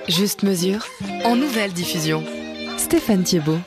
Juste mesure, en nouvelle diffusion. Stéphane Thiebaud.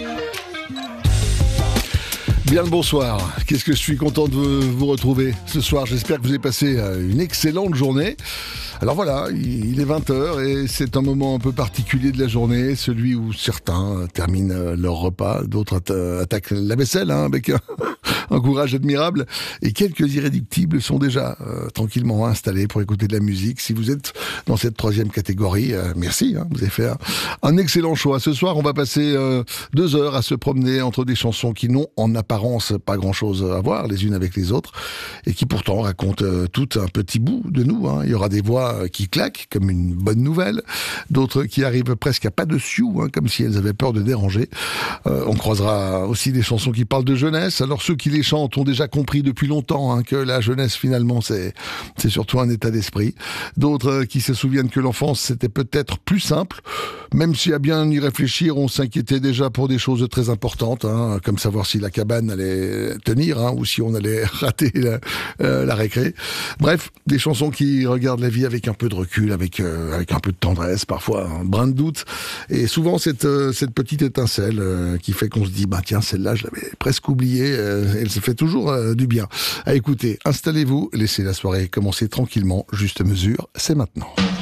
Bien le bonsoir, qu'est-ce que je suis content de vous retrouver ce soir. J'espère que vous avez passé une excellente journée. Alors voilà, il est 20h et c'est un moment un peu particulier de la journée, celui où certains terminent leur repas, d'autres attaquent la vaisselle avec un courage admirable, et quelques irréductibles sont déjà tranquillement installés pour écouter de la musique. Si vous êtes dans cette troisième catégorie, merci, vous avez fait un excellent choix. Ce soir, on va passer 2 heures à se promener entre des chansons qui n'ont en apparence pas grand-chose à voir les unes avec les autres, et qui pourtant racontent toutes un petit bout de nous. Il y aura des voix qui claquent, comme une bonne nouvelle, d'autres qui arrivent presque à pas de sioux, comme si elles avaient peur de déranger. On croisera aussi des chansons qui parlent de jeunesse. Alors ceux qui les chantent ont déjà compris depuis longtemps que la jeunesse finalement c'est surtout un état d'esprit. D'autres qui se souviennent que l'enfance c'était peut-être plus simple, même si à bien y réfléchir on s'inquiétait déjà pour des choses très importantes, comme savoir si la cabane allait tenir ou si on allait rater la récré. Bref, des chansons qui regardent la vie avec un peu de recul, avec un peu de tendresse, parfois un brin de doute, et souvent cette petite étincelle qui fait qu'on se dit tiens, celle-là je l'avais presque oubliée, elle se fait toujours du bien à écouter. Installez-vous, laissez la soirée commencer tranquillement. Juste mesure, c'est maintenant.